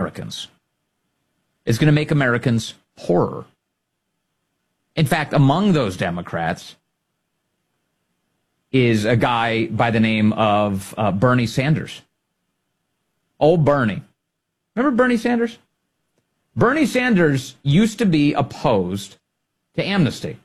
Americans. It's going to make Americans poorer. In fact, among those Democrats is a guy by the name of Bernie Sanders. Old Bernie. Remember Bernie Sanders? Bernie Sanders used to be opposed to amnesty.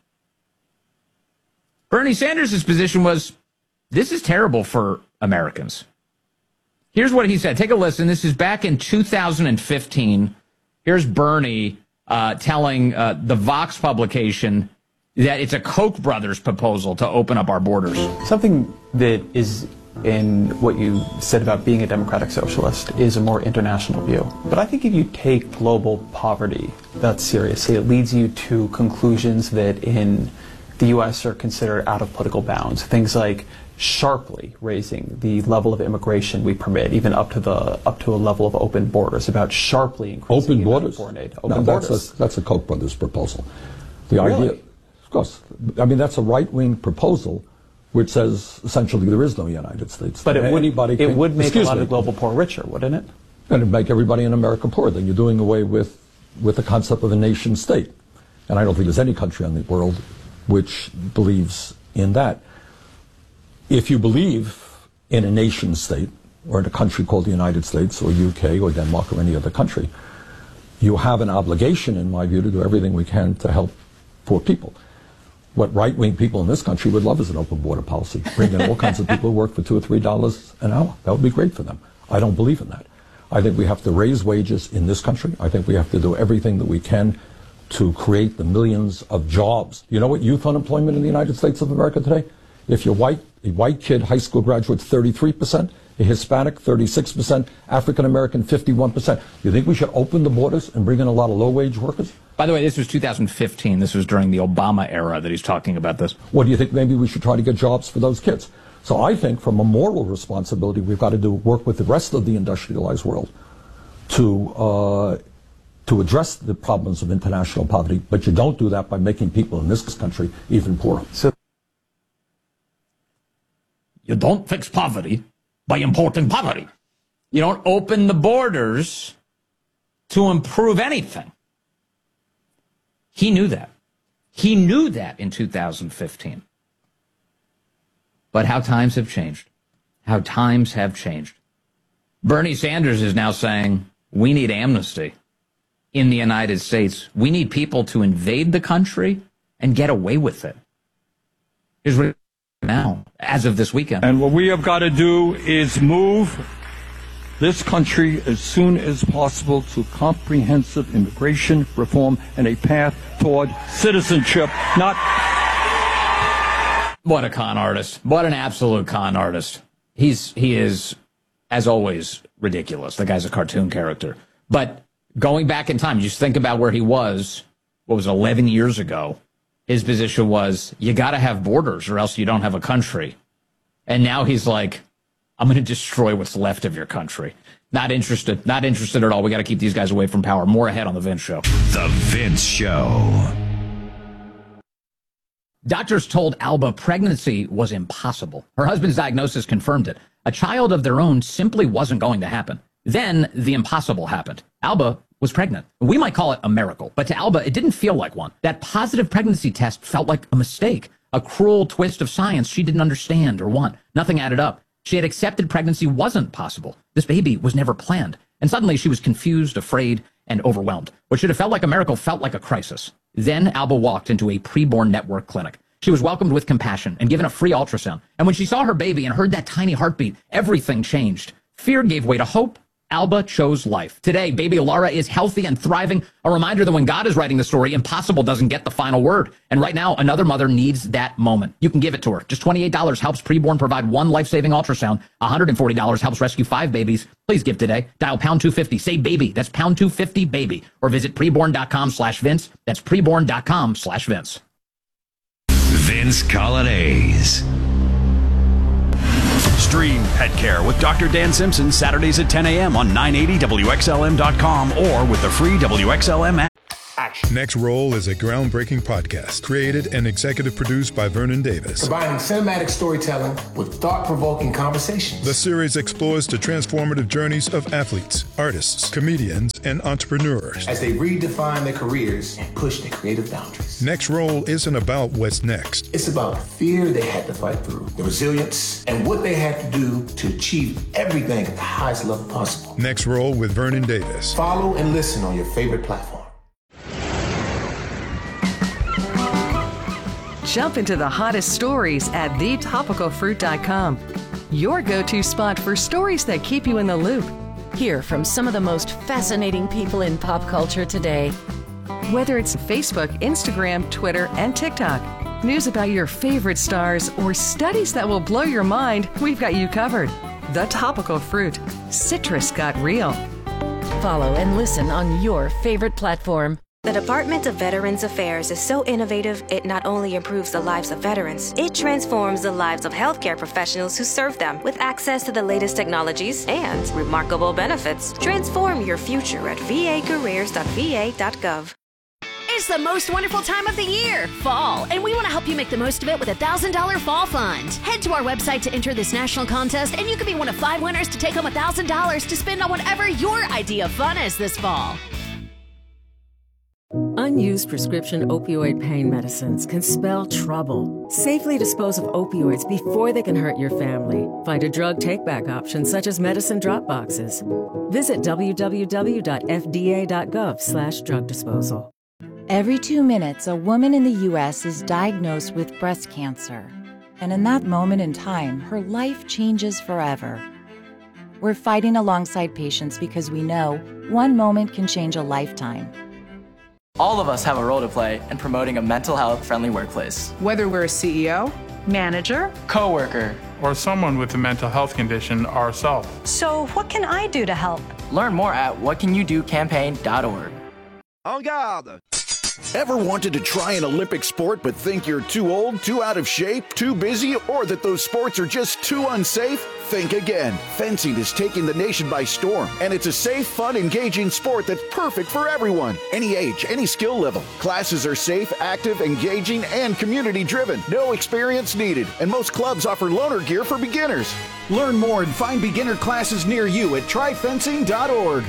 Bernie Sanders' position was, this is terrible for Americans. Here's what he said. Take a listen. This is back in 2015. Here's Bernie telling the Vox publication that it's a Koch brothers proposal to open up our borders. Something that is in what you said about being a democratic socialist is a more international view. But I think if you take global poverty that seriously, it leads you to conclusions that in the U.S. are considered out of political bounds. Things like sharply raising the level of immigration we permit, even up to a level of open borders, about sharply increasing open borders. Foreign aid. Open borders. That's a Koch brothers proposal. The idea, of course, I mean that's a right-wing proposal, which says essentially there is no United States. But it would make a lot of global poor richer, wouldn't it? And it'd make everybody in America poor. Then you're doing away with the concept of a nation state, and I don't think there's any country in the world which believes in that. If you believe in a nation state, or in a country called the United States, or UK, or Denmark, or any other country, you have an obligation, in my view, to do everything we can to help poor people. What right-wing people in this country would love is an open border policy. Bring in all kinds of people who work for $2 or $3 an hour. That would be great for them. I don't believe in that. I think we have to raise wages in this country. I think we have to do everything that we can to create the millions of jobs. You know what youth unemployment in the United States of America today? If you're white, a white kid, high school graduate, 33%, a Hispanic, 36%, African-American, 51%. You think we should open the borders and bring in a lot of low-wage workers? By the way, this was 2015. This was during the Obama era that he's talking about this. What do you think? Maybe we should try to get jobs for those kids. So I think from a moral responsibility, we've got to work with the rest of the industrialized world to address the problems of international poverty, but you don't do that by making people in this country even poorer. So you don't fix poverty by importing poverty. You don't open the borders to improve anything. He knew that. He knew that in 2015. But how times have changed. How times have changed. Bernie Sanders is now saying, we need amnesty in the United States. We need people to invade the country and get away with it. Here's what now, as of this weekend. And what we have got to do is move this country as soon as possible to comprehensive immigration reform and a path toward citizenship, not... What a con artist. What an absolute con artist. He is, as always, ridiculous. The guy's a cartoon character. But going back in time, just think about where he was, 11 years ago. His position was, you got to have borders or else you don't have a country. And now he's like, I'm going to destroy what's left of your country. Not interested at all. We got to keep these guys away from power. More ahead on The Vince Show. The Vince Show. Doctors told Alba pregnancy was impossible. Her husband's diagnosis confirmed it. A child of their own simply wasn't going to happen. Then the impossible happened. Alba was pregnant. We might call it a miracle, but to Alba, it didn't feel like one. That positive pregnancy test felt like a mistake, a cruel twist of science she didn't understand or want. Nothing added up. She had accepted pregnancy wasn't possible. This baby was never planned. And suddenly she was confused, afraid, and overwhelmed. What should have felt like a miracle felt like a crisis. Then Alba walked into a preborn network clinic. She was welcomed with compassion and given a free ultrasound. And when she saw her baby and heard that tiny heartbeat, everything changed. Fear gave way to hope. Alba chose life. Today, baby Laura is healthy and thriving. A reminder that when God is writing the story, impossible doesn't get the final word. And right now, another mother needs that moment. You can give it to her. Just $28 helps preborn provide one life-saving ultrasound. $140 helps rescue 5 babies. Please give today. Dial pound 250. Say baby. That's pound 250 baby. Or visit preborn.com/Vince. That's preborn.com/Vince. Vince Colonnese. Stream Pet Care with Dr. Dan Simpson Saturdays at 10 a.m. on 980WXLM.com or with the free WXLM app. action. Next Roll is a groundbreaking podcast created and executive produced by Vernon Davis. Combining cinematic storytelling with thought-provoking conversations. The series explores the transformative journeys of athletes, artists, comedians, and entrepreneurs as they redefine their careers and push their creative boundaries. Next Roll isn't about what's next. It's about the fear they had to fight through, the resilience, and what they had to do to achieve everything at the highest level possible. Next Roll with Vernon Davis. Follow and listen on your favorite platform. Jump into the hottest stories at thetopicalfruit.com. Your go-to spot for stories that keep you in the loop. Hear from some of the most fascinating people in pop culture today. Whether it's Facebook, Instagram, Twitter, and TikTok, news about your favorite stars, or studies that will blow your mind, we've got you covered. The Topical Fruit. Citrus got real. Follow and listen on your favorite platform. The Department of Veterans Affairs is so innovative, it not only improves the lives of veterans, it transforms the lives of healthcare professionals who serve them with access to the latest technologies and remarkable benefits. Transform your future at vacareers.va.gov. It's the most wonderful time of the year, fall, and we want to help you make the most of it with a $1,000 fall fund. Head to our website to enter this national contest, and you could be one of 5 winners to take home $1,000 to spend on whatever your idea of fun is this fall. Unused prescription opioid pain medicines can spell trouble. Safely dispose of opioids before they can hurt your family. Find a drug take-back option such as medicine drop boxes. Visit www.fda.gov/drug disposal. Every 2 minutes, a woman in the U.S. is diagnosed with breast cancer. And in that moment in time, her life changes forever. We're fighting alongside patients because we know one moment can change a lifetime. All of us have a role to play in promoting a mental health-friendly workplace. Whether we're a CEO, manager, coworker, or someone with a mental health condition ourselves. So what can I do to help? Learn more at whatcanyoudocampaign.org. En garde! Ever wanted to try an Olympic sport but think you're too old, too out of shape, too busy, or that those sports are just too unsafe? Think again. Fencing is taking the nation by storm, and it's a safe, fun, engaging sport that's perfect for everyone. Any age, any skill level. Classes are safe, active, engaging, and community-driven. No experience needed, and most clubs offer loaner gear for beginners. Learn more and find beginner classes near you at tryfencing.org.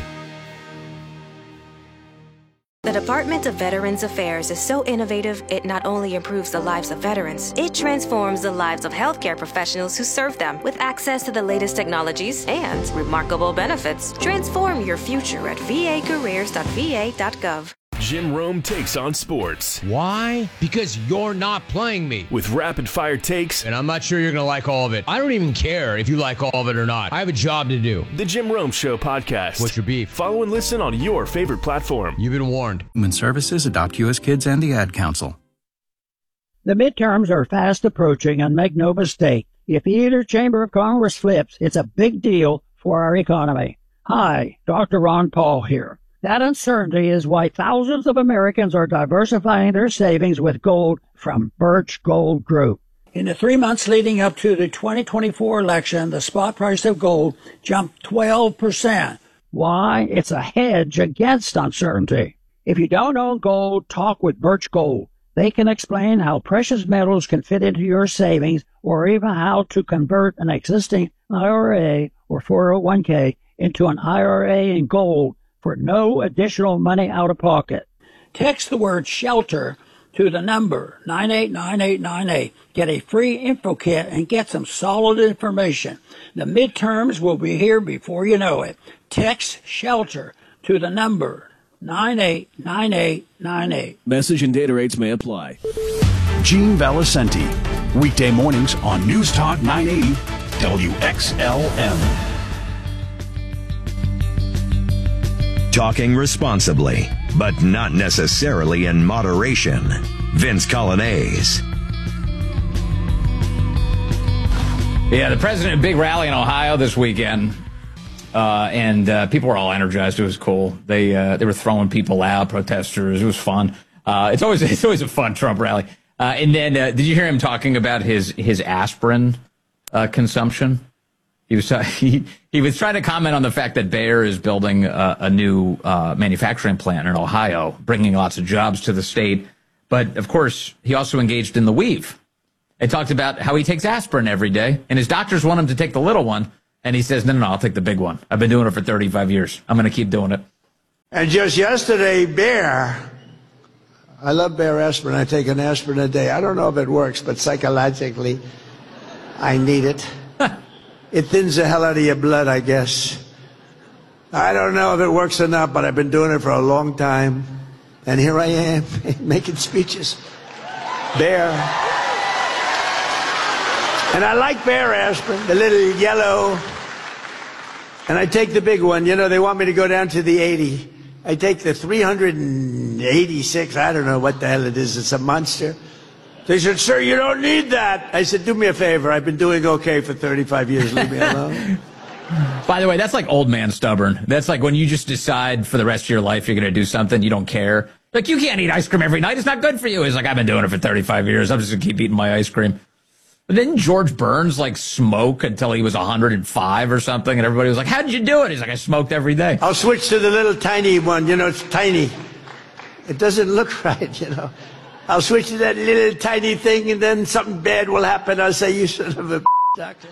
The Department of Veterans Affairs is so innovative, it not only improves the lives of veterans, it transforms the lives of healthcare professionals who serve them with access to the latest technologies and remarkable benefits. Transform your future at vacareers.va.gov. Jim Rome takes on sports. Why? Because you're not playing me. With rapid-fire takes. And I'm not sure you're going to like all of it. I don't even care if you like all of it or not. I have a job to do. The Jim Rome Show podcast. What's your beef? Follow and listen on your favorite platform. You've been warned. Human Services, Adopt US Kids, and the Ad Council. The midterms are fast approaching, and make no mistake, if either chamber of Congress flips, it's a big deal for our economy. Hi, Dr. Ron Paul here. That uncertainty is why thousands of Americans are diversifying their savings with gold from Birch Gold Group. In the 3 months leading up to the 2024 election, the spot price of gold jumped 12%. Why? It's a hedge against uncertainty. If you don't own gold, talk with Birch Gold. They can explain how precious metals can fit into your savings, or even how to convert an existing IRA or 401k into an IRA in gold for no additional money out of pocket. Text the word SHELTER to the number 989898. Get a free info kit and get some solid information. The midterms will be here before you know it. Text SHELTER to the number 989898. Message and data rates may apply. Gene Valicenti, weekday mornings on News Talk 980 WXLM. Talking responsibly, but not necessarily in moderation. Vince Colonnese. Yeah, the president, big rally in Ohio this weekend, and people were all energized. It was cool. They were throwing people out, protesters. It was fun. It's always a fun Trump rally. And then did you hear him talking about his aspirin consumption? He was trying to comment on the fact that Bayer is building a new manufacturing plant in Ohio, bringing lots of jobs to the state. But, of course, he also engaged in the weave. He talked about how he takes aspirin every day, and his doctors want him to take the little one. And he says, no, I'll take the big one. I've been doing it for 35 years. I'm going to keep doing it. And just yesterday, Bayer, I love Bayer aspirin. I take an aspirin a day. I don't know if it works, but psychologically, I need it. It thins the hell out of your blood, I guess. I don't know if it works or not, but I've been doing it for a long time. And here I am, making speeches. Bayer. And I like Bayer aspirin, the little yellow. And I take the big one. You know, they want me to go down to the 80. I take the 386. I don't know what the hell it is. It's a monster. They said, sir, you don't need that. I said, do me a favor. I've been doing okay for 35 years. Leave me alone. By the way, that's like old man stubborn. That's like when you just decide for the rest of your life you're going to do something, you don't care. Like, you can't eat ice cream every night. It's not good for you. He's like, I've been doing it for 35 years. I'm just going to keep eating my ice cream. But then George Burns, like, smoke until he was 105 or something, and everybody was like, how'd you do it? He's like, I smoked every day. I'll switch to the little tiny one. You know, it's tiny. It doesn't look right, you know. I'll switch to that little tiny thing, and then something bad will happen. I'll say, you son of a doctor.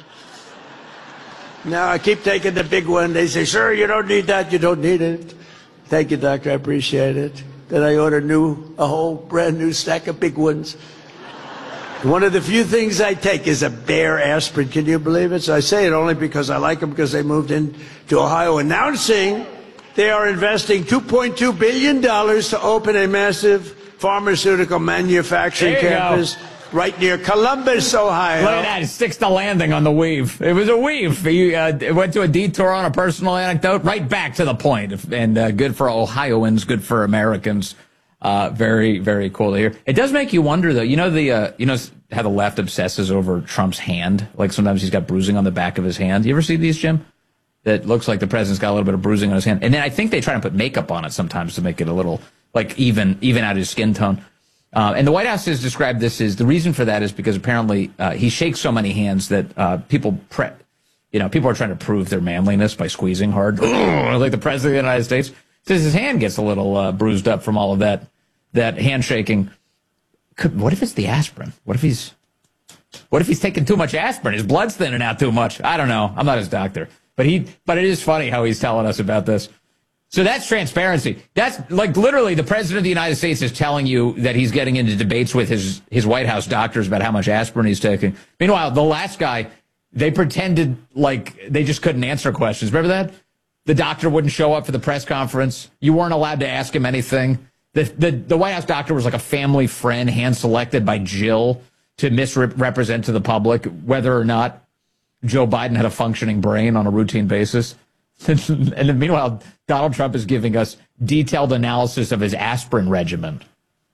Now I keep taking the big one. They say, sir, you don't need that. You don't need it. Thank you, doctor. I appreciate it. Then I order a whole brand new stack of big ones. One of the few things I take is a Bayer aspirin. Can you believe it? So I say it only because I like them, because they moved into Ohio, announcing they are investing $2.2 billion to open a massive pharmaceutical manufacturing campus right near Columbus, Ohio. Look at that. It sticks the landing on the weave. It was a weave. You went to a detour on a personal anecdote, right back to the point. And good for Ohioans, good for Americans. Very, very cool to hear. It does make you wonder, though. You know how the left obsesses over Trump's hand? Like, sometimes he's got bruising on the back of his hand. You ever see these, Jim? That looks like the president's got a little bit of bruising on his hand. And then I think they try to put makeup on it sometimes to make it a little, like, even out his skin tone. And the White House has described this as, the reason for that is because apparently he shakes so many hands that people are trying to prove their manliness by squeezing hard. Like the president of the United States. Says his hand gets a little bruised up from all of that handshaking. What if it's the aspirin? What if he's taking too much aspirin? His blood's thinning out too much. I don't know. I'm not his doctor. But it is funny how he's telling us about this. So that's transparency. That's like literally the president of the United States is telling you that he's getting into debates with his White House doctors about how much aspirin he's taking. Meanwhile, the last guy, they pretended like they just couldn't answer questions. Remember that? The doctor wouldn't show up for the press conference. You weren't allowed to ask him anything. The White House doctor was like a family friend hand-selected by Jill to misrepresent to the public whether or not Joe Biden had a functioning brain on a routine basis. And then meanwhile, Donald Trump is giving us detailed analysis of his aspirin regimen.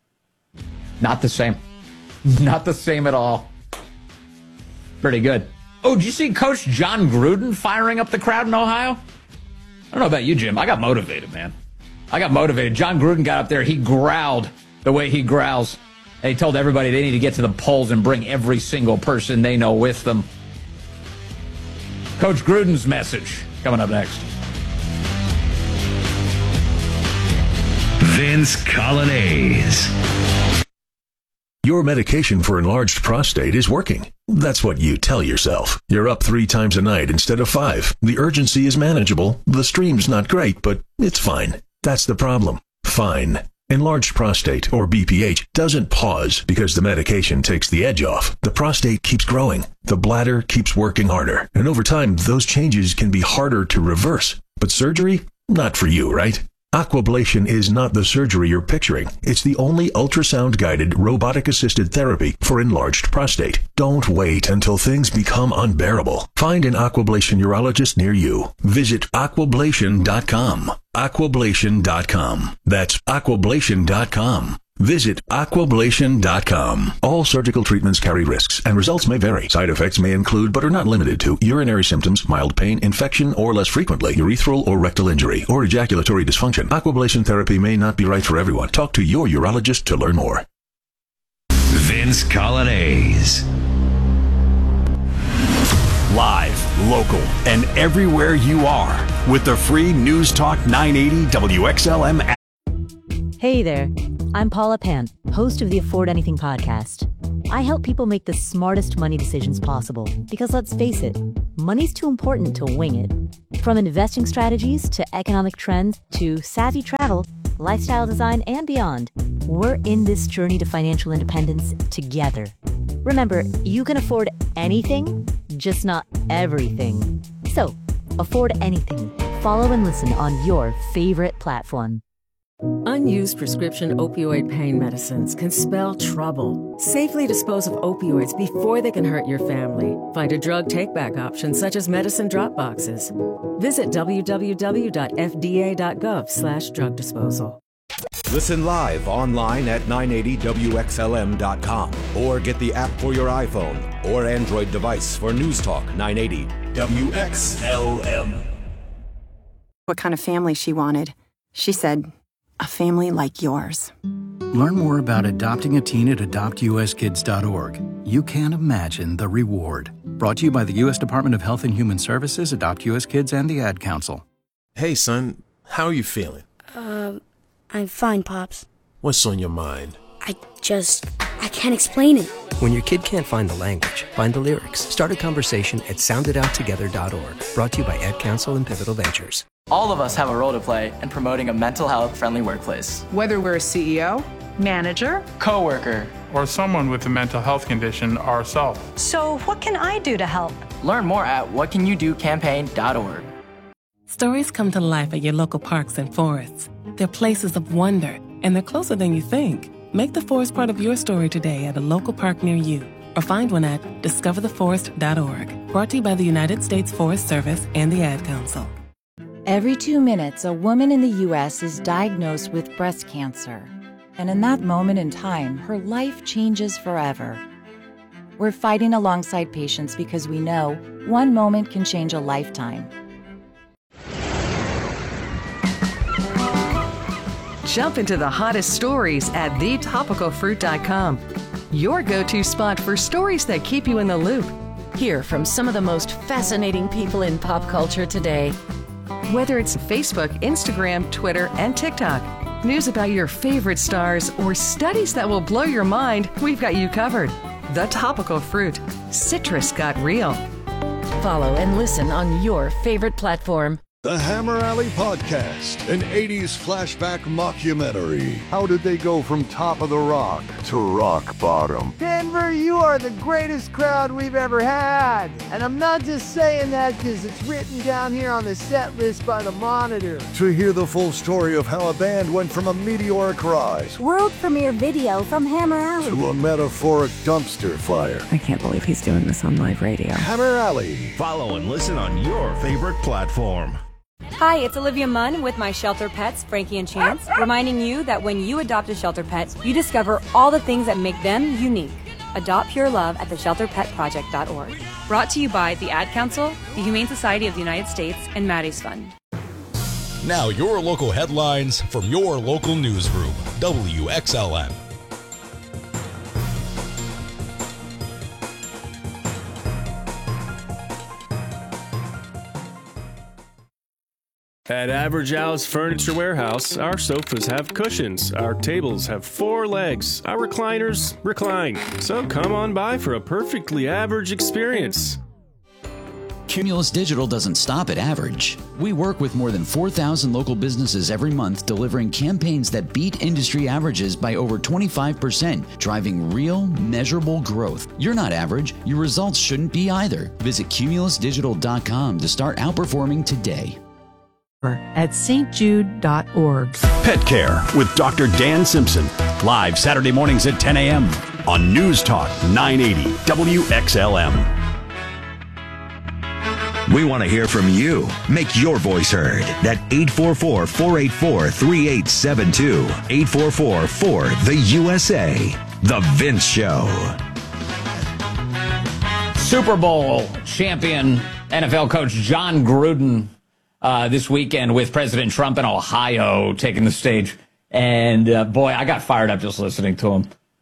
Not the same. Not the same at all. Pretty good. Oh, did you see Coach John Gruden firing up the crowd in Ohio? I don't know about you, Jim. I got motivated, man. I got motivated. John Gruden got up there. He growled the way he growls. And he told everybody they need to get to the polls and bring every single person they know with them. Coach Gruden's message coming up next. Vince Colonnese. Your medication for enlarged prostate is working. That's what you tell yourself. You're up 3 times a night instead of 5. The urgency is manageable. The stream's not great, but it's fine. That's the problem. Fine. Enlarged prostate, or BPH, doesn't pause because the medication takes the edge off. The prostate keeps growing. The bladder keeps working harder. And over time, those changes can be harder to reverse. But surgery? Not for you, right? Aquablation is not the surgery you're picturing. It's the only ultrasound-guided, robotic-assisted therapy for enlarged prostate. Don't wait until things become unbearable. Find an Aquablation urologist near you. Visit aquablation.com. Aquablation.com. That's aquablation.com. Visit aquablation.com. All surgical treatments carry risks, and results may vary. Side effects may include, but are not limited to, urinary symptoms, mild pain, infection, or less frequently, urethral or rectal injury, or ejaculatory dysfunction. Aquablation therapy may not be right for everyone. Talk to your urologist to learn more. Vince Colonnese. Live, local, and everywhere you are with the free News Talk 980 WXLM app. Hey there, I'm Paula Pant, host of the Afford Anything podcast. I help people make the smartest money decisions possible because let's face it, money's too important to wing it. From investing strategies to economic trends to savvy travel, lifestyle design, and beyond, we're in this journey to financial independence together. Remember, you can afford anything, just not everything. So, afford anything. Follow and listen on your favorite platform. Unused prescription opioid pain medicines can spell trouble. Safely dispose of opioids before they can hurt your family. Find a drug take-back option such as medicine drop boxes. Visit www.fda.gov/drug disposal. Listen live online at 980WXLM.com or get the app for your iPhone or Android device for News Talk 980 WXLM. What kind of family she wanted. She said, a family like yours. Learn more about adopting a teen at adoptuskids.org. You can't imagine the reward. Brought to you by the U.S. Department of Health and Human Services, Adopt U.S. Kids, and the Ad Council. Hey, son, how are you feeling? I'm fine, Pops. What's on your mind? I can't explain it. When your kid can't find the language, find the lyrics. Start a conversation at sounditout.together.org. Brought to you by Ad Council and Pivotal Ventures. All of us have a role to play in promoting a mental health friendly workplace. Whether we're a CEO, manager, coworker, or someone with a mental health condition ourselves. So what can I do to help? Learn more at whatcanyoudocampaign.org. Stories come to life at your local parks and forests. They're places of wonder, and they're closer than you think. Make the forest part of your story today at a local park near you, or find one at discovertheforest.org. Brought to you by the United States Forest Service and the Ad Council. Every 2 minutes, a woman in the U.S. is diagnosed with breast cancer. And in that moment in time, her life changes forever. We're fighting alongside patients because we know one moment can change a lifetime. Jump into the hottest stories at thetopicalfruit.com. Your go-to spot for stories that keep you in the loop. Hear from some of the most fascinating people in pop culture today. Whether it's Facebook, Instagram, Twitter, and TikTok, news about your favorite stars, or studies that will blow your mind, we've got you covered. The Topical Fruit. Citrus got real. Follow and listen on your favorite platform. The Hammer Alley Podcast, an 80s flashback mockumentary. How did they go from top of the rock to rock bottom? Denver, you are the greatest crowd we've ever had. And I'm not just saying that because it's written down here on the set list by the Monitor. To hear the full story of how a band went from a meteoric rise, world premiere video from Hammer Alley, to a metaphoric dumpster fire. I can't believe he's doing this on live radio. Hammer Alley. Follow and listen on your favorite platform. Hi, it's Olivia Munn with my shelter pets, Frankie and Chance, reminding you that when you adopt a shelter pet, you discover all the things that make them unique. Adopt pure love at theshelterpetproject.org. Brought to you by the Ad Council, the Humane Society of the United States, and Maddie's Fund. Now your local headlines from your local newsroom, WXLM. At Average Al's Furniture Warehouse, our sofas have cushions, our tables have 4 legs, our recliners recline. So come on by for a perfectly average experience. Cumulus Digital doesn't stop at average. We work with more than 4,000 local businesses every month, delivering campaigns that beat industry averages by over 25%, driving real, measurable growth. You're not average. Your results shouldn't be either. Visit cumulusdigital.com to start outperforming today. At stjude.org. Pet Care with Dr. Dan Simpson. Live Saturday mornings at 10 a.m. on News Talk 980 WXLM. We want to hear from you. Make your voice heard. That 844-484-3872. 844-4-THE-USA. The Vince Show. Super Bowl champion NFL coach John Gruden this weekend with President Trump in Ohio taking the stage. And boy, I got fired up just listening to him.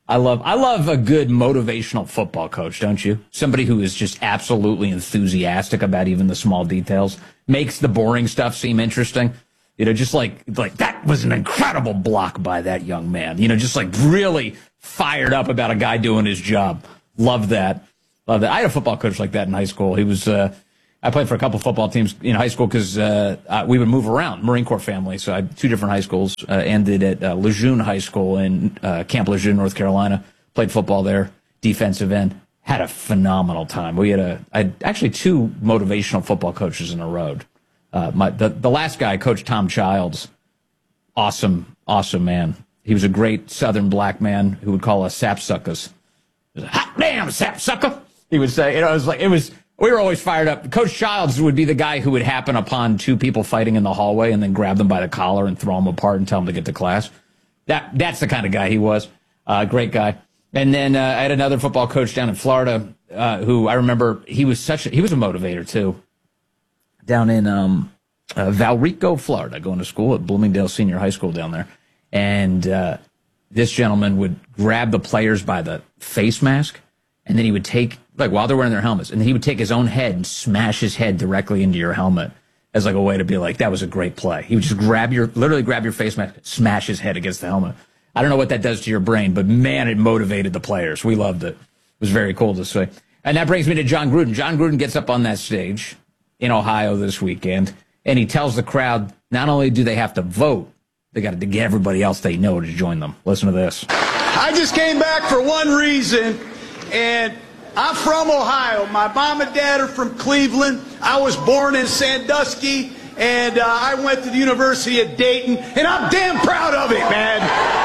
I love a good motivational football coach, don't you? Somebody who is just absolutely enthusiastic about even the small details, makes the boring stuff seem interesting. You know, just like that was an incredible block by that young man. You know, just like really fired up about a guy doing his job. Love that. Love that. I had a football coach like that in high school. He was, I played for a couple football teams in high school because we would move around, Marine Corps family. So I had 2 different high schools. Ended at Lejeune High School in Camp Lejeune, North Carolina. Played football there, defensive end. Had a phenomenal time. I had actually 2 motivational football coaches in a row. The last guy, Coach Tom Childs, awesome man. He was a great Southern black man who would call us sapsuckers. Hot damn, sapsucker! He would say, we were always fired up. Coach Childs would be the guy who would happen upon 2 people fighting in the hallway and then grab them by the collar and throw them apart and tell them to get to class. That's the kind of guy he was. Great guy. And then I had another football coach down in Florida who I remember he was a motivator too. Down in Valrico, Florida, going to school at Bloomingdale Senior High School down there. And this gentleman would grab the players by the face mask, and then he would take, like, while they're wearing their helmets, and then he would take his own head and smash his head directly into your helmet as like a way to be like, that was a great play. He would just literally grab your face mask, smash his head against the helmet. I don't know what that does to your brain, but man, it motivated the players. We loved it. It was very cool to see. And that brings me to John Gruden. John Gruden gets up on that stage in Ohio this weekend, and he tells the crowd, not only do they have to vote, they got to get everybody else they know to join them. Listen to this. I just came back for one reason, and I'm from Ohio. My mom and dad are from Cleveland. I was born in Sandusky, and I went to the University of Dayton, and I'm damn proud of it, man.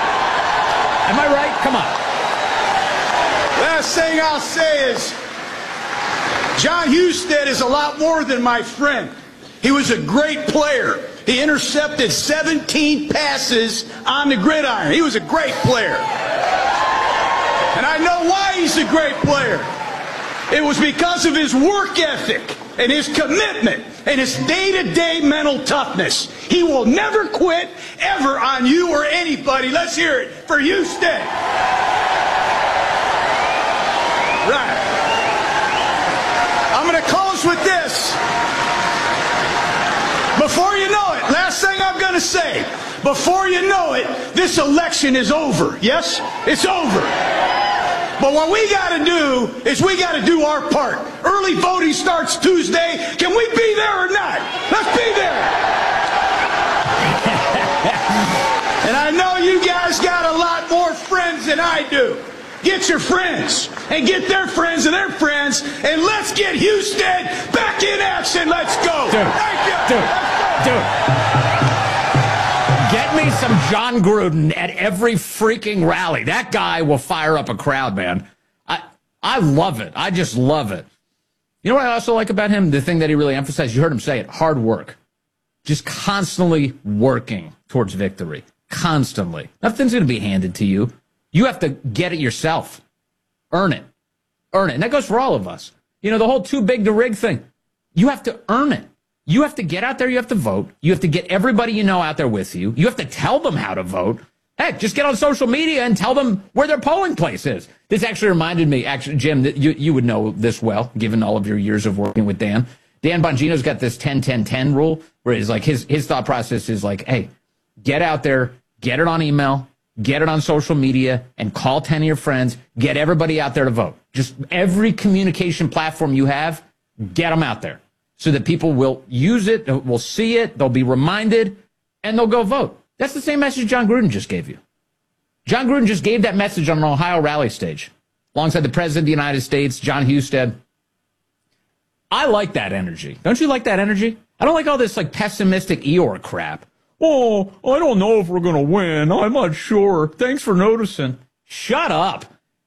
Am I right? Come on. Last thing I'll say is, John Husted is a lot more than my friend. He was a great player. He intercepted 17 passes on the gridiron. He was a great player. And I know why he's a great player. It was because of his work ethic and his commitment and his day-to-day mental toughness. He will never quit, ever, on you or anybody. Let's hear it for Husted. Right. I'm going to close with this. Before you know it, last thing I'm going to say, before you know it, this election is over. Yes? It's over. But what we got to do is we got to do our part. Early voting starts Tuesday. Can we be there or not? Let's be there. And I know you guys got a lot more friends than I do. Get your friends and get their friends and their friends, and let's get Husted back in action. Let's go. Thank you. Dude. Get me some John Gruden at every freaking rally. That guy will fire up a crowd, man. I love it. I just love it. You know what I also like about him? The thing that he really emphasized, you heard him say it, hard work. Just constantly working towards victory. Constantly. Nothing's going to be handed to you. You have to get it yourself. Earn it. Earn it. And that goes for all of us. You know, the whole too big to rig thing. You have to earn it. You have to get out there. You have to vote. You have to get everybody you know out there with you. You have to tell them how to vote. Heck, just get on social media and tell them where their polling place is. This actually reminded me, Jim, that you would know this well, given all of your years of working with Dan. Dan Bongino's got this 10-10-10 rule, where it's like his thought process is like, hey, get out there, get it on email, get it on social media, and call 10 of your friends. Get everybody out there to vote. Just every communication platform you have, get them out there so that people will use it, will see it, they'll be reminded, and they'll go vote. That's the same message John Gruden just gave you. John Gruden just gave that message on an Ohio rally stage alongside the President of the United States, John Husted. I like that energy. Don't you like that energy? I don't like all this like pessimistic Eeyore crap. Oh, I don't know if we're going to win. I'm not sure. Thanks for noticing. Shut up.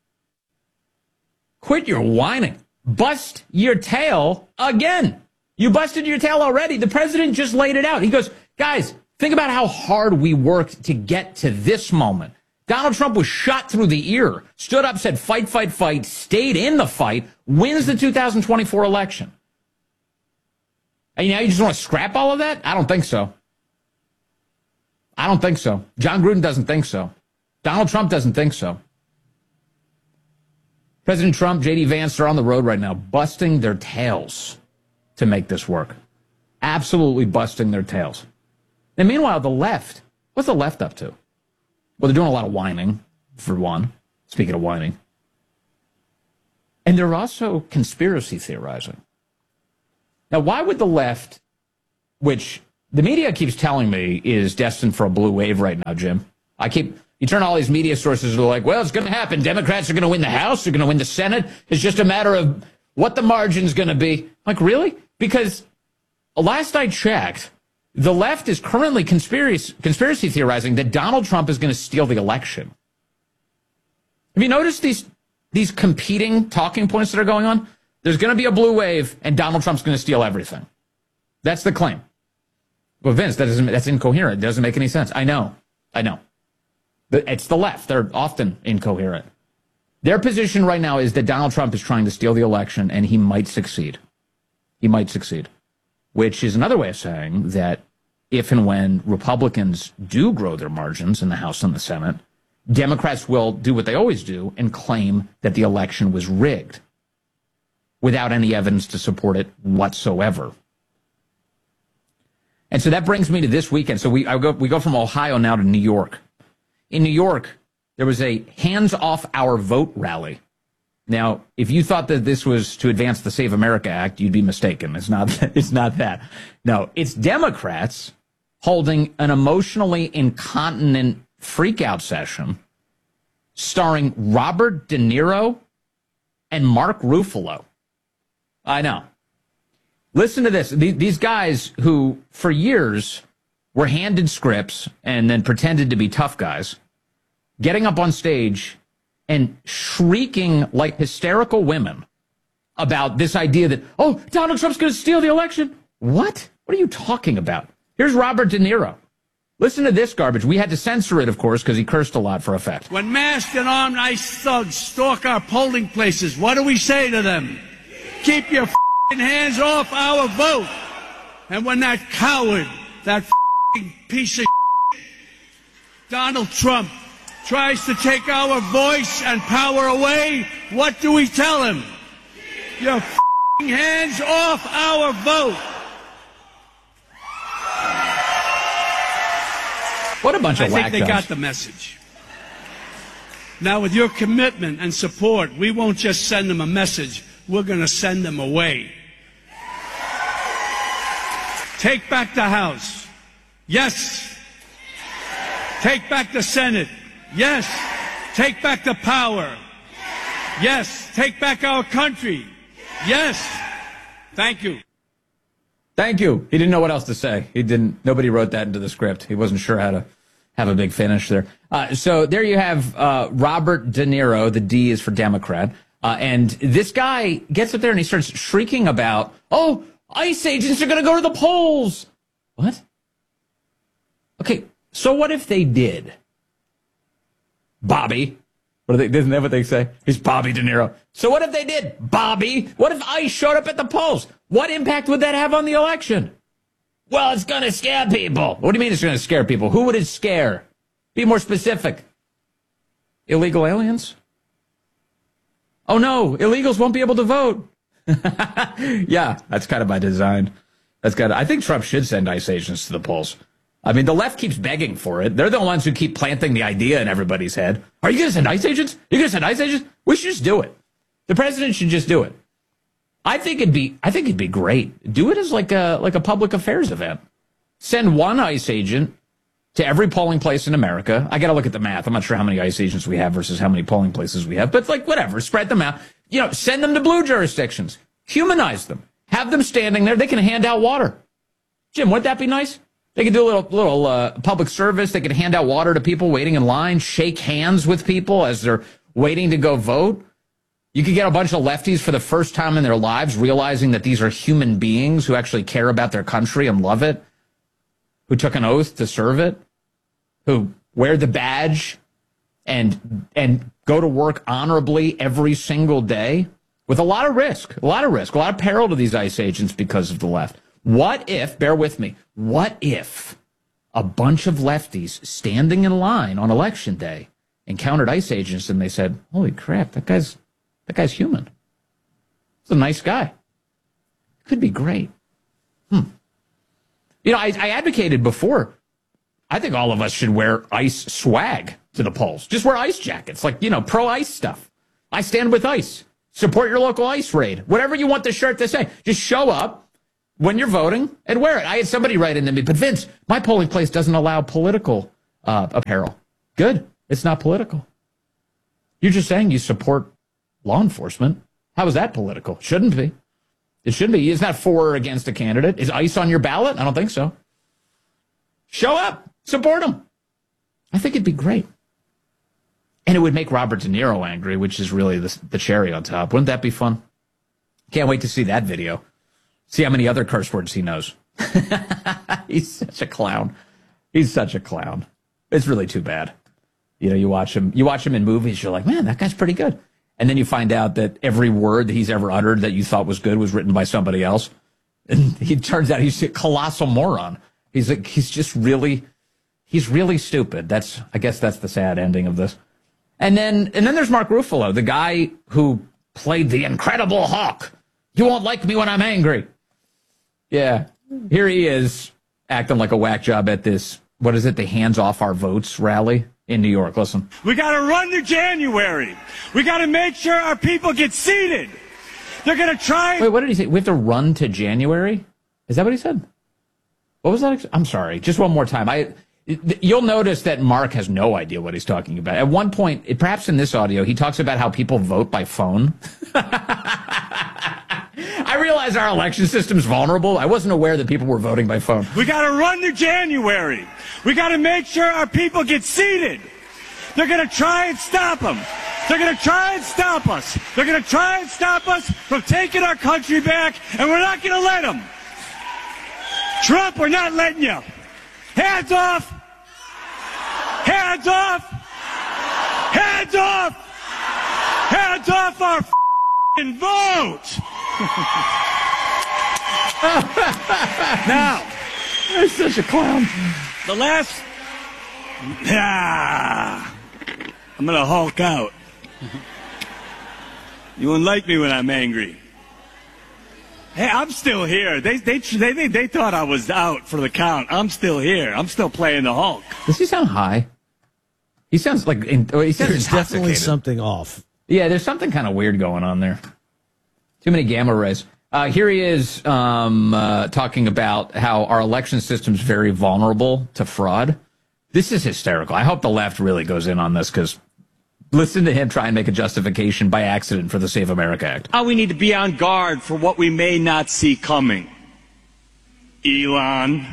Quit your whining. Bust your tail again. You busted your tail already. The president just laid it out. He goes, guys, think about how hard we worked to get to this moment. Donald Trump was shot through the ear, stood up, said fight, fight, fight, stayed in the fight, wins the 2024 election. And now you just want to scrap all of that? I don't think so. I don't think so. John Gruden doesn't think so. Donald Trump doesn't think so. President Trump, J.D. Vance, they're on the road right now, busting their tails to make this work. Absolutely busting their tails. And meanwhile, the left, what's the left up to? Well, they're doing a lot of whining, for one. Speaking of whining. And they're also conspiracy theorizing. Now, why would the left, which the media keeps telling me is destined for a blue wave right now, Jim? You turn all these media sources are like, well, it's going to happen. Democrats are going to win the House. They're going to win the Senate. It's just a matter of what the margin's going to be. Like, really? Because last I checked, the left is currently conspiracy theorizing that Donald Trump is going to steal the election. Have you noticed these competing talking points that are going on? There's going to be a blue wave, and Donald Trump's going to steal everything. That's the claim. Well, Vince, that's incoherent. It doesn't make any sense. I know. It's the left. They're often incoherent. Their position right now is that Donald Trump is trying to steal the election, and he might succeed. He might succeed, which is another way of saying that if and when Republicans do grow their margins in the House and the Senate, Democrats will do what they always do and claim that the election was rigged without any evidence to support it whatsoever. And so that brings me to this weekend. So we go from Ohio now to New York. In New York, there was a Hands Off Our Vote rally. Now, if you thought that this was to advance the Save America Act, you'd be mistaken. It's not that. No, it's Democrats holding an emotionally incontinent freakout session starring Robert De Niro and Mark Ruffalo. I know. Listen to this. These guys who, for years, were handed scripts and then pretended to be tough guys, getting up on stage and shrieking like hysterical women about this idea that, oh, Donald Trump's going to steal the election. What? What are you talking about? Here's Robert De Niro. Listen to this garbage. We had to censor it, of course, because he cursed a lot for effect. When masked and armed ICE thugs stalk our polling places, what do we say to them? Keep your hands off our vote. And when that coward, that piece of Donald Trump tries to take our voice and power away, what do we tell him? Your hands off our vote. What a bunch of I think they whack-jobs. got the message. Now, with your commitment and support, we won't just send them a message. We're going to send them away. Take back the House. Yes. Take back the Senate. Yes. Take back the power. Yes. Take back our country. Yes. Thank you. Thank you. He didn't know what else to say. Nobody wrote that into the script. He wasn't sure how to have a big finish there. So there you have Robert De Niro. The D is for Democrat. And this guy gets up there and he starts shrieking about, oh, ICE agents are going to go to the polls. What? Okay, so what if they did? Bobby. Isn't that what they say? He's Bobby De Niro. So what if they did? Bobby. What if ICE showed up at the polls? What impact would that have on the election? Well, it's going to scare people. What do you mean it's going to scare people? Who would it scare? Be more specific. Illegal aliens? Oh, no, illegals won't be able to vote. Yeah, that's kind of by design. I think Trump should send ICE agents to the polls. I mean, the left keeps begging for it. They're the ones who keep planting the idea in everybody's head. Are you going to send ICE agents? You're going to send ICE agents? We should just do it. The president should just do it. I think it'd be great. Do it as like a public affairs event. Send one ICE agent to every polling place in America. I got to look at the math. I'm not sure how many ICE agents we have versus how many polling places we have, but like whatever, spread them out. Send them to blue jurisdictions. Humanize them. Have them standing there. They can hand out water. Jim, wouldn't that be nice? They could do a little public service. They could hand out water to people waiting in line, shake hands with people as they're waiting to go vote. You could get a bunch of lefties for the first time in their lives realizing that these are human beings who actually care about their country and love it, who took an oath to serve it, who wear the badge and go to work honorably every single day with a lot of risk, a lot of peril to these ICE agents because of the left. What if, bear with me, what if a bunch of lefties standing in line on election day encountered ICE agents and they said, holy crap, that guy's That guy's human. He's a nice guy. Could be great. You know, I advocated before, I think all of us should wear ICE swag to the polls. Just wear ICE jackets, like, you know, pro-ICE stuff. I stand with ICE. Support your local ICE raid. Whatever you want the shirt to say. Just show up when you're voting and wear it. I had somebody write into me, but Vince, my polling place doesn't allow political apparel. Good. It's not political. You're just saying you support law enforcement. How is that political? Shouldn't be. It shouldn't be. It's not for or against a candidate. Is ICE on your ballot? I don't think so. Show up. Support them. I think it'd be great. And it would make Robert De Niro angry, which is really the cherry on top. Wouldn't that be fun? Can't wait to see that video. See how many other curse words he knows. He's such a clown. He's such a clown. It's really too bad. You know, you watch him in movies, you're like, man, that guy's pretty good. And then you find out that every word that he's ever uttered that you thought was good was written by somebody else. And he turns out he's a colossal moron. He's really stupid. I guess that's the sad ending of this. And then there's Mark Ruffalo, the guy who played the Incredible Hulk. You won't like me when I'm angry. Yeah. Here he is acting like a whack job at this, what is it, the Hands Off Our Votes rally in New York. Listen. We got to run to January. We got to make sure our people get seated. They're going to try. Wait, what did he say? We have to run to January? Is that what he said? What was that? I'm sorry. Just one more time. You'll notice that Mark has no idea what he's talking about. At one point, perhaps in this audio, he talks about how people vote by phone. I realize our election system's vulnerable. I wasn't aware that people were voting by phone. We got to run to January. We got to make sure our people get seated. They're going to try and stop them. They're going to try and stop us. They're going to try and stop us from taking our country back, and we're not going to let them. Trump, we're not letting you. Hands off! Hands off! Hands off! Hands off our f***ing vote! Now, you're such a clown. The last... I'm gonna Hulk out. You won't like me when I'm angry. Hey, I'm still here. They thought I was out for the count. I'm still here. I'm still playing the Hulk. Does he sound high? He sounds like there's definitely something off. Yeah, there's something kind of weird going on there. Too many gamma rays. Here he is talking about how our election system's very vulnerable to fraud. This is hysterical. I hope the left really goes in on this, because listen to him try and make a justification by accident for the Save America Act. How we need to be on guard for what we may not see coming. Elon.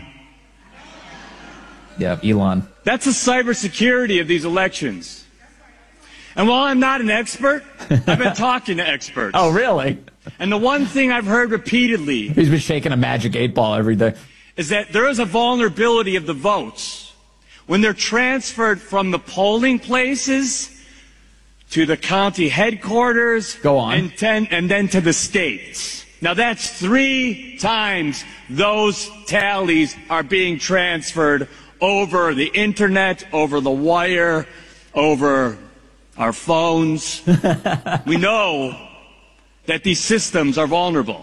Yeah, Elon. That's the cybersecurity of these elections. And while I'm not an expert, I've been talking to experts. Oh, really? And the one thing I've heard repeatedly... He's been shaking a magic 8-ball every day. ...is that there is a vulnerability of the votes when they're transferred from the polling places to the county headquarters. Go on. And then to the states. Now that's 3 times those tallies are being transferred over the internet, over the wire, over our phones. We know that these systems are vulnerable.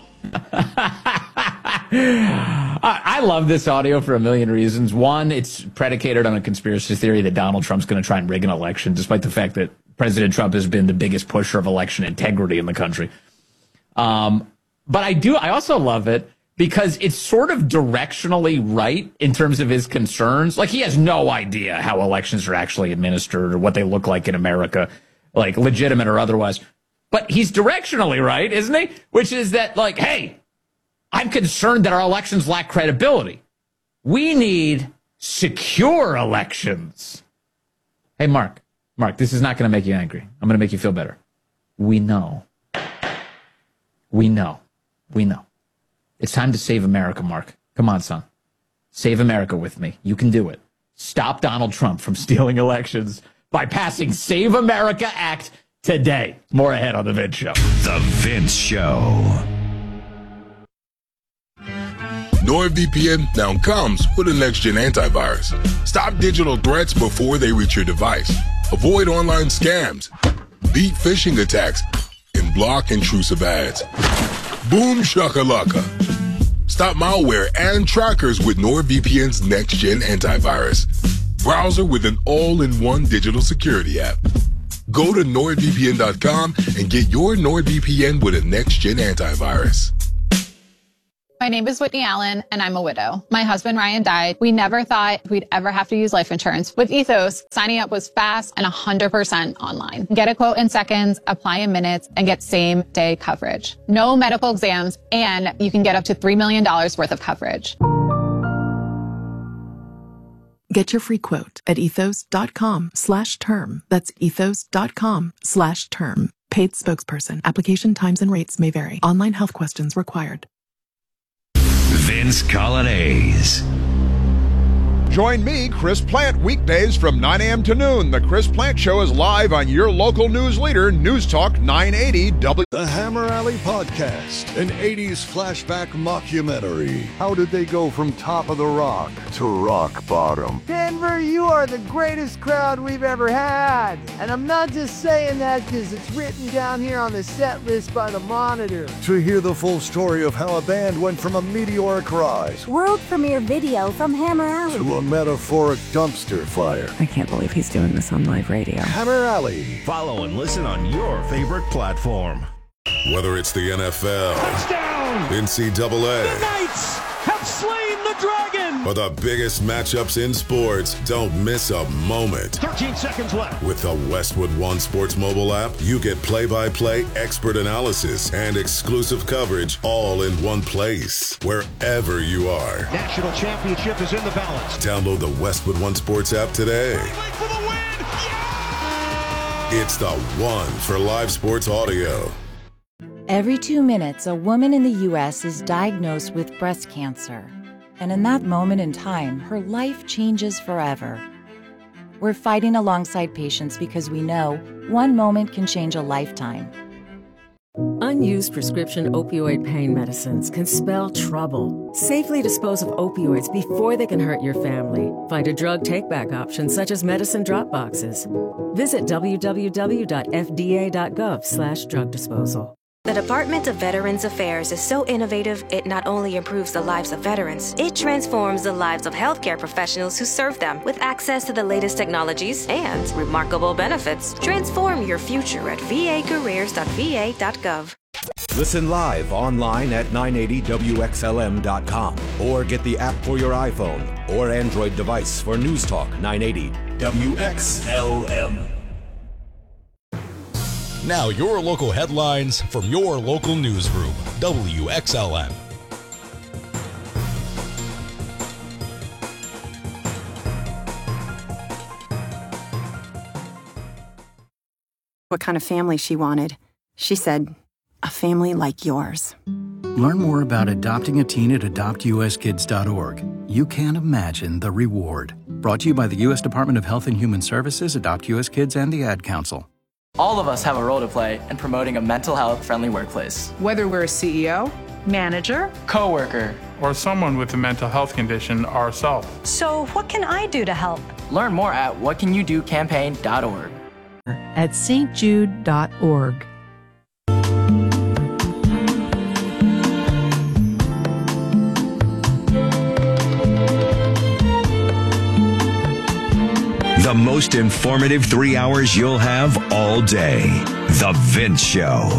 I love this audio for a million reasons. One, it's predicated on a conspiracy theory that Donald Trump's going to try and rig an election, despite the fact that President Trump has been the biggest pusher of election integrity in the country. But I also love it because it's sort of directionally right in terms of his concerns. Like, he has no idea how elections are actually administered or what they look like in America, like legitimate or otherwise. But he's directionally right, isn't he? Which is that, like, hey, I'm concerned that our elections lack credibility. We need secure elections. Hey, Mark, this is not going to make you angry. I'm going to make you feel better. We know. It's time to save America, Mark. Come on, son. Save America with me. You can do it. Stop Donald Trump from stealing elections by passing Save America Act today. More ahead on The Vince Show. The Vince Show. NordVPN now comes with a next-gen antivirus. Stop digital threats before they reach your device. Avoid online scams. Beat phishing attacks. And block intrusive ads. Boom shakalaka. Stop malware and trackers with NordVPN's next-gen antivirus. Browser with an all-in-one digital security app. Go to NordVPN.com and get your NordVPN with a next-gen antivirus. My name is Whitney Allen, and I'm a widow. My husband, Ryan, died. We never thought we'd ever have to use life insurance. With Ethos, signing up was fast and 100% online. Get a quote in seconds, apply in minutes, and get same-day coverage. No medical exams, and you can get up to $3 million worth of coverage. Get your free quote at ethos.com/term. That's ethos.com/term. Paid spokesperson. Application times and rates may vary. Online health questions required. Vince Coglianese. Join me, Chris Plant, weekdays from 9 a.m. to noon. The Chris Plant Show is live on your local news leader, News Talk 980 W. The Hammer Alley Podcast, an 80s flashback mockumentary. How did they go from top of the rock to rock bottom? Denver, you are the greatest crowd we've ever had. And I'm not just saying that because it's written down here on the set list by the Monitor. To hear the full story of how a band went from a meteoric rise, World premiere video from Hammer Alley, to a metaphoric dumpster fire. I can't believe he's doing this on live radio. Hammer Alley. Follow and listen on your favorite platform. Whether it's the NFL, Touchdown! NCAA, The Knights have slain the dragon! or the biggest matchups in sports, don't miss a moment. 13 seconds left. With the Westwood One Sports mobile app, you get play-by-play expert analysis and exclusive coverage all in one place, wherever you are. National championship is in the balance. Download the Westwood One Sports app today. For the win! Yeah! It's the one for live sports audio. Every 2 minutes, a woman in the U.S. is diagnosed with breast cancer. And in that moment in time, her life changes forever. We're fighting alongside patients because we know one moment can change a lifetime. Unused prescription opioid pain medicines can spell trouble. Safely dispose of opioids before they can hurt your family. Find a drug take-back option such as medicine drop boxes. Visit www.fda.gov/drug disposal. The Department of Veterans Affairs is so innovative, it not only improves the lives of veterans, it transforms the lives of healthcare professionals who serve them with access to the latest technologies and remarkable benefits. Transform your future at vacareers.va.gov. Listen live online at 980WXLM.com or get the app for your iPhone or Android device for News Talk 980 WXLM. Now your local headlines from your local newsroom, WXLM. What kind of family she wanted. She said, a family like yours. Learn more about adopting a teen at adoptuskids.org. You can't imagine the reward. Brought to you by the U.S. Department of Health and Human Services, Adopt U.S. Kids, and the Ad Council. All of us have a role to play in promoting a mental health friendly workplace. Whether we're a CEO, manager, coworker, or someone with a mental health condition ourselves. So what can I do to help? Learn more at whatcanyoudocampaign.org. At stjude.org. The most informative 3 hours you'll have all day. The Vince Show.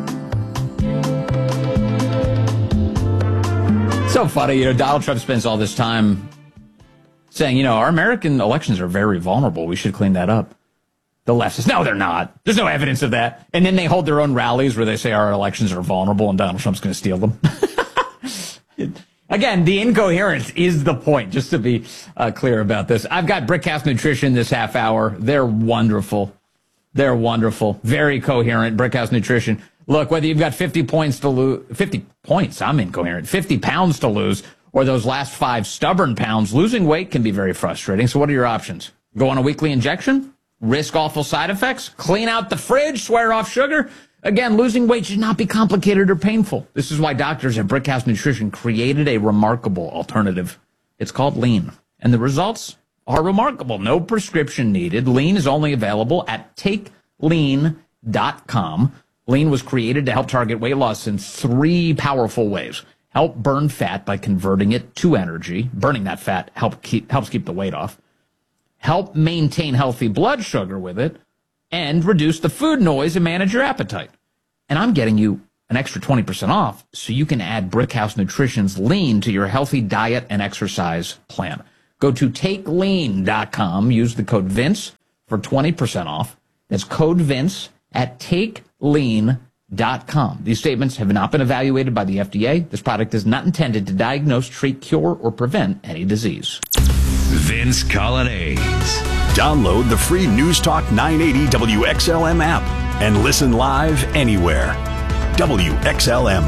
So funny, Donald Trump spends all this time saying, our American elections are very vulnerable. We should clean that up. The left says, no, they're not. There's no evidence of that. And then they hold their own rallies where they say our elections are vulnerable and Donald Trump's going to steal them. Again, the incoherence is the point, just to be clear about this. I've got Brickhouse Nutrition this half hour. They're wonderful. They're wonderful. Very coherent. Brickhouse Nutrition. Look, whether you've got 50 points to lose, 50 points, I'm incoherent, 50 pounds to lose, or those last 5 stubborn pounds, losing weight can be very frustrating. So what are your options? Go on a weekly injection? Risk awful side effects? Clean out the fridge? Swear off sugar? Again, losing weight should not be complicated or painful. This is why doctors at Brickhouse Nutrition created a remarkable alternative. It's called Lean. And the results are remarkable. No prescription needed. Lean is only available at TakeLean.com. Lean was created to help target weight loss in 3 powerful ways. Help burn fat by converting it to energy. Burning that fat helps keep the weight off. Help maintain healthy blood sugar with it. And reduce the food noise and manage your appetite. And I'm getting you an extra 20% off so you can add Brickhouse Nutrition's Lean to your healthy diet and exercise plan. Go to takelean.com. Use the code Vince for 20% off. That's code Vince at takelean.com. These statements have not been evaluated by the FDA. This product is not intended to diagnose, treat, cure, or prevent any disease. Vince Colonnese. Download the free News Talk 980 WXLM app and listen live anywhere. WXLM.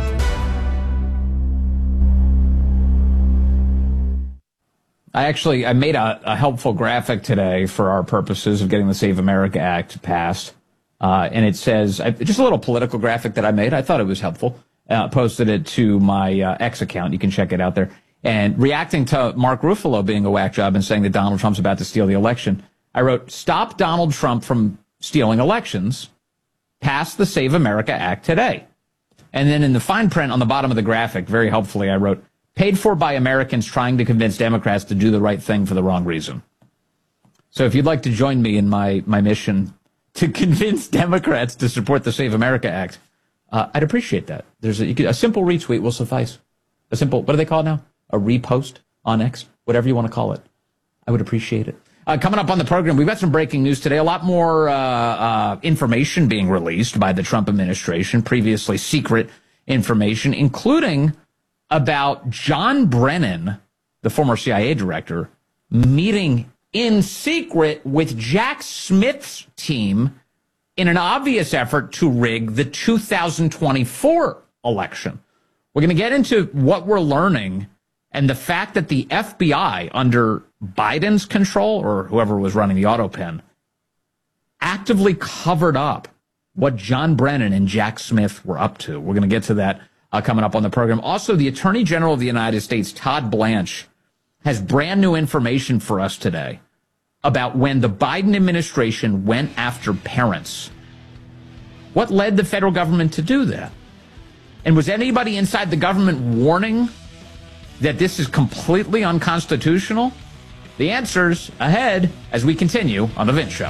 I made a helpful graphic today for our purposes of getting the Save America Act passed. And it says, just a little political graphic that I made. I thought it was helpful. Posted it to my X account. You can check it out there. And reacting to Mark Ruffalo being a whack job and saying that Donald Trump's about to steal the election, I wrote, stop Donald Trump from stealing elections. Pass the Save America Act today. And then in the fine print on the bottom of the graphic, very helpfully, I wrote, paid for by Americans trying to convince Democrats to do the right thing for the wrong reason. So if you'd like to join me in my mission to convince Democrats to support the Save America Act, I'd appreciate that. A simple retweet will suffice. A simple, what do they call it now? A repost on X, whatever you want to call it. I would appreciate it. Coming up on the program, we've got some breaking news today. A lot more information being released by the Trump administration, previously secret information, including about John Brennan, the former CIA director, meeting in secret with Jack Smith's team in an obvious effort to rig the 2024 election. We're going to get into what we're learning and the fact that the FBI, under Biden's control, or whoever was running the autopen, actively covered up what John Brennan and Jack Smith were up to. We're going to get to that coming up on the program. Also, the Attorney General of the United States, Todd Blanche, has brand new information for us today about when the Biden administration went after parents. What led the federal government to do that? And was anybody inside the government warning that this is completely unconstitutional? The answer's ahead as we continue on The Vince Show.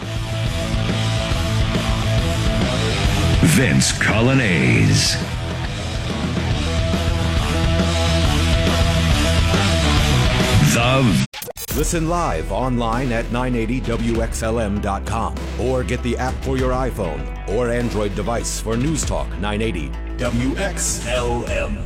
Vince Colonnese. Listen live online at 980WXLM.com or get the app for your iPhone or Android device for News Talk 980 WXLM.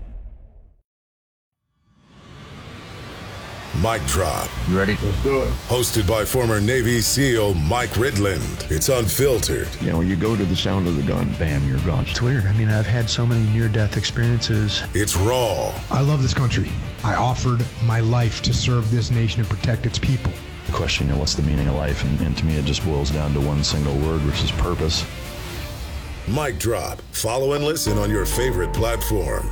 Mic Drop. You ready? Let's do it. Hosted by former Navy SEAL Mike Ridland. It's unfiltered. You know, you go to the sound of the gun, bam, you're gone. It's weird. I mean, I've had so many near-death experiences. It's raw. I love this country. I offered my life to serve this nation and protect its people. The question, you know, what's the meaning of life? And to me, it just boils down to one single word, which is purpose. Mic Drop. Follow and listen on your favorite platform.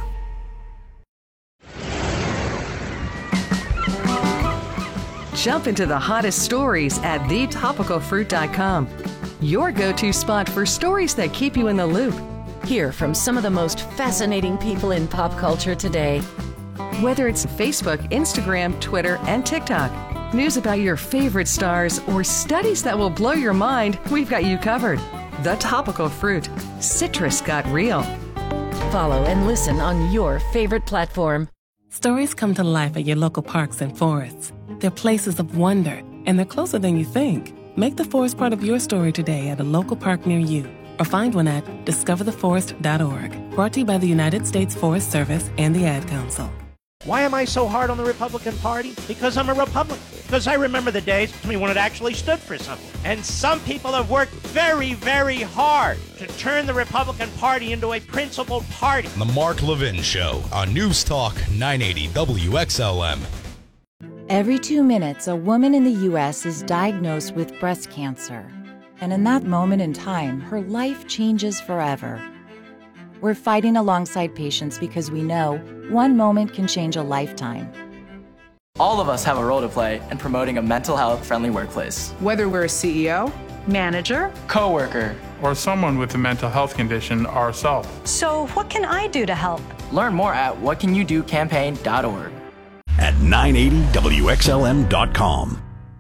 Jump into the hottest stories at thetopicalfruit.com. Your go-to spot for stories that keep you in the loop. Hear from some of the most fascinating people in pop culture today. Whether it's Facebook, Instagram, Twitter, and TikTok, news about your favorite stars, or studies that will blow your mind, we've got you covered. The Topical Fruit. Citrus got real. Follow and listen on your favorite platform. Stories come to life at your local parks and forests. They're places of wonder, and they're closer than you think. Make the forest part of your story today at a local park near you, or find one at discovertheforest.org. Brought to you by the United States Forest Service and the Ad Council. Why am I so hard on the Republican Party? Because I'm a Republican. Because I remember the days when it actually stood for something. And some people have worked very, very hard to turn the Republican Party into a principled party. The Mark Levin Show on News Talk 980 WXLM. Every 2 minutes, a woman in the U.S. is diagnosed with breast cancer. And in that moment in time, her life changes forever. We're fighting alongside patients because we know one moment can change a lifetime. All of us have a role to play in promoting a mental health-friendly workplace. Whether we're a CEO, Manager? Coworker. Or someone with a mental health condition ourselves. So what can I do to help? Learn more at whatcanyoudocampaign.org. At 980WXLM.com.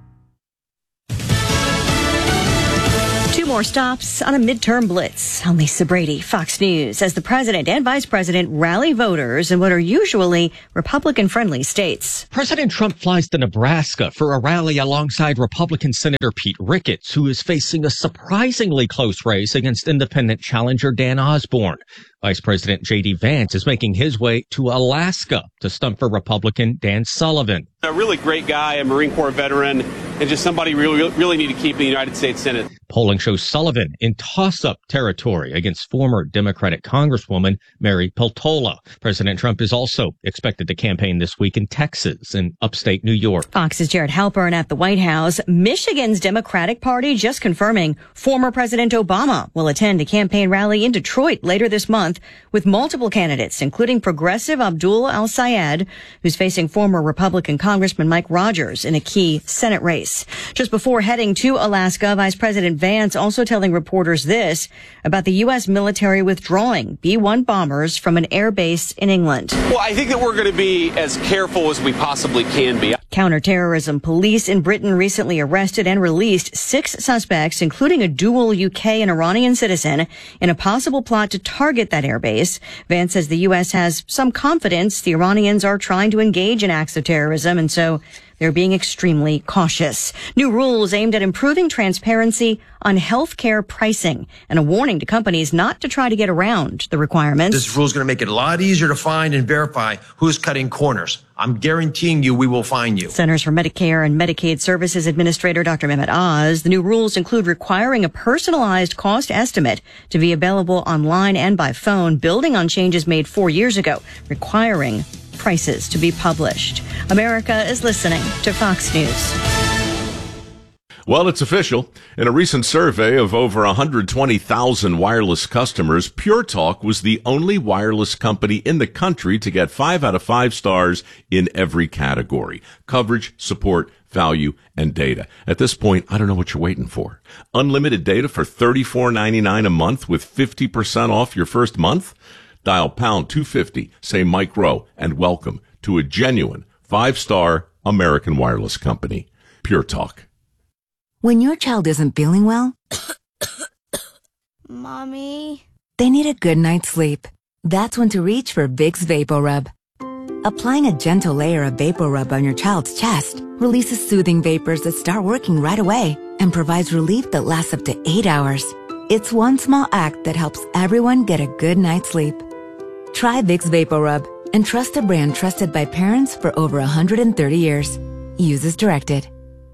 Two more stops on a midterm blitz. I'm Lisa Brady, Fox News, as the president and vice president rally voters in what are usually Republican-friendly states. President Trump flies to Nebraska for a rally alongside Republican Senator Pete Ricketts, who is facing a surprisingly close race against independent challenger Dan Osborne. Vice President J.D. Vance is making his way to Alaska to stump for Republican Dan Sullivan. A really great guy, a Marine Corps veteran, and just somebody we really need to keep in the United States Senate. Polling shows Sullivan in toss-up territory against former Democratic Congresswoman Mary Peltola. President Trump is also expected to campaign this week in Texas and upstate New York. Fox's Jared Halpern at the White House. Michigan's Democratic Party just confirming former President Obama will attend a campaign rally in Detroit later this month with multiple candidates, including progressive Abdul al-Sayed, who's facing former Republican Congressman Mike Rogers in a key Senate race. Just before heading to Alaska, Vice President Vance also telling reporters this about the U.S. military withdrawing B-1 bombers from an air base in England. Well, I think that we're going to be as careful as we possibly can be. Counterterrorism police in Britain recently arrested and released 6 suspects, including a dual UK and Iranian citizen, in a possible plot to target that airbase. Vance says the U.S. has some confidence the Iranians are trying to engage in acts of terrorism, and so they're being extremely cautious. New rules aimed at improving transparency on health care pricing and a warning to companies not to try to get around the requirements. This rule is going to make it a lot easier to find and verify who's cutting corners. I'm guaranteeing you we will find you. Centers for Medicare and Medicaid Services Administrator Dr. Mehmet Oz. The new rules include requiring a personalized cost estimate to be available online and by phone, building on changes made 4 years ago, requiring prices to be published. America is listening to Fox News. Well, it's official. In a recent survey of over 120,000 wireless customers, Pure Talk was the only wireless company in the country to get 5 out of 5 stars in every category: coverage, support, value, and data. At this point, I don't know what you're waiting for. Unlimited data for $34.99 a month with 50% off your first month? Dial pound 250, say Mike Rowe, and welcome to a genuine 5-star American wireless company. Pure Talk. When your child isn't feeling well, Mommy, they need a good night's sleep. That's when to reach for Vicks VapoRub. Applying a gentle layer of VapoRub on your child's chest releases soothing vapors that start working right away and provides relief that lasts up to 8 hours. It's one small act that helps everyone get a good night's sleep. Try Vicks VapoRub and trust a brand trusted by parents for over 130 years. Use as directed.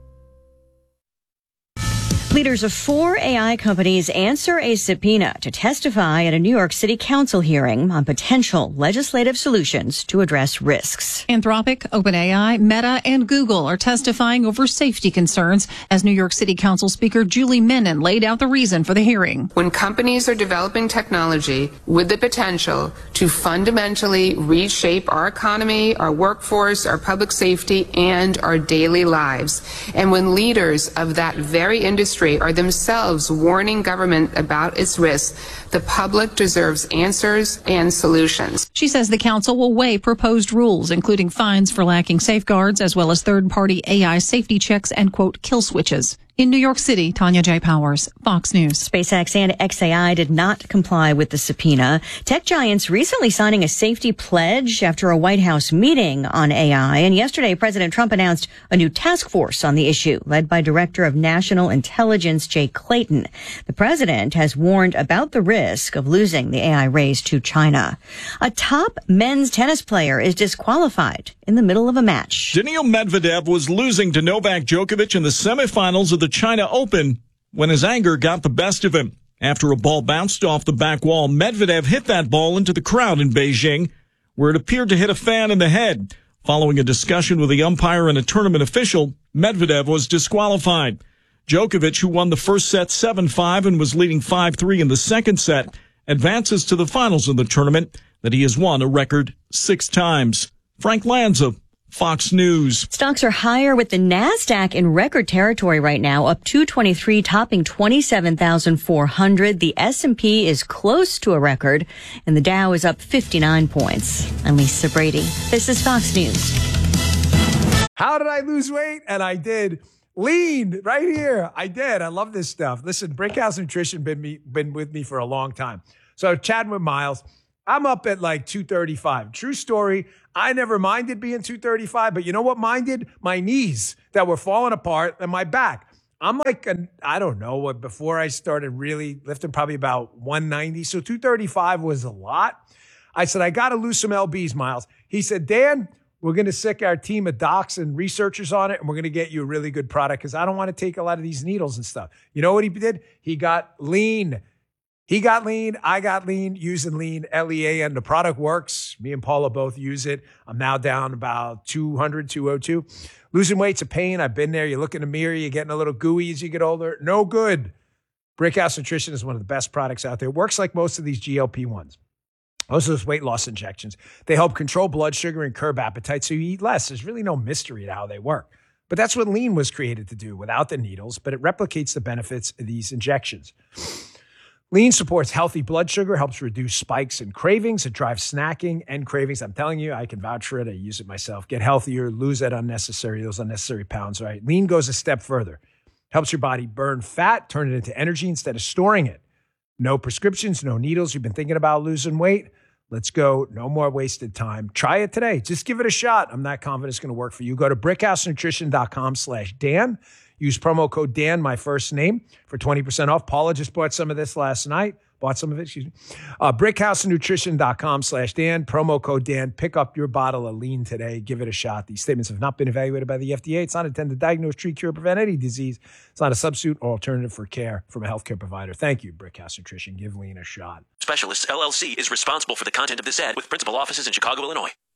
Leaders of 4 AI companies answer a subpoena to testify at a New York City Council hearing on potential legislative solutions to address risks. Anthropic, OpenAI, Meta, and Google are testifying over safety concerns as New York City Council Speaker Julie Menin laid out the reason for the hearing. When companies are developing technology with the potential to fundamentally reshape our economy, our workforce, our public safety, and our daily lives, and when leaders of that very industry are themselves warning government about its risks, the public deserves answers and solutions. She says the council will weigh proposed rules, including fines for lacking safeguards, as well as third-party AI safety checks and, quote, kill switches. In New York City, Tanya J. Powers, Fox News. SpaceX and xAI did not comply with the subpoena. Tech giants recently signing a safety pledge after a White House meeting on AI. And yesterday, President Trump announced a new task force on the issue, led by Director of National Intelligence Jay Clayton. The president has warned about the risk of losing the AI race to China. A top men's tennis player is disqualified in the middle of a match. Daniil Medvedev was losing to Novak Djokovic in the semifinals of the China Open when his anger got the best of him. After a ball bounced off the back wall, Medvedev hit that ball into the crowd in Beijing, where it appeared to hit a fan in the head. Following a discussion with the umpire and a tournament official, Medvedev was disqualified. Djokovic, who won the first set 7-5 and was leading 5-3 in the second set, advances to the finals of the tournament that he has won a record 6 times. Frank Lanza, Fox News. Stocks are higher with the NASDAQ in record territory right now, up 223, topping 27,400. The S&P is close to a record, and the Dow is up 59 points. I'm Lisa Brady. This is Fox News. How did I lose weight? And I did. Lean right here. I did. I love this stuff. Listen, Brickhouse Nutrition been with me for a long time. So chatting with Miles, I'm up at like 235. True story. I never minded being 235, but you know what minded? My knees that were falling apart and my back. I'm like, I don't know, before I started really lifting, probably about 190. So 235 was a lot. I said, I got to lose some LBs, Miles. He said, Dan, we're going to sick our team of docs and researchers on it, and we're going to get you a really good product because I don't want to take a lot of these needles and stuff. You know what he did? He got lean. He got lean. I got lean using lean, LEAN. The product works. Me and Paula both use it. I'm now down about 200, 202. Losing weight's a pain. I've been there. You look in the mirror. You're getting a little gooey as you get older. No good. Brickhouse Nutrition is one of the best products out there. It works like most of these GLP-1s. Most of those weight loss injections. They help control blood sugar and curb appetite so you eat less. There's really no mystery to how they work. But that's what lean was created to do without the needles, but it replicates the benefits of these injections. Lean supports healthy blood sugar, helps reduce spikes and cravings. It drives snacking and cravings. I'm telling you, I can vouch for it. I use it myself. Get healthier, lose those unnecessary pounds, right? Lean goes a step further. Helps your body burn fat, turn it into energy instead of storing it. No prescriptions, no needles. You've been thinking about losing weight? Let's go. No more wasted time. Try it today. Just give it a shot. I'm not confident it's going to work for you. Go to brickhousenutrition.com/Dan. Use promo code Dan, my first name, for 20% off. Paula just bought some of this last night. Brickhousenutrition.com/Dan. Promo code Dan. Pick up your bottle of lean today. Give it a shot. These statements have not been evaluated by the FDA. It's not intended to diagnose, treat, cure, prevent any disease. It's not a substitute or alternative for care from a healthcare provider. Thank you, Brickhouse Nutrition. Give lean a shot. Specialists LLC is responsible for the content of this ad with principal offices in Chicago, Illinois.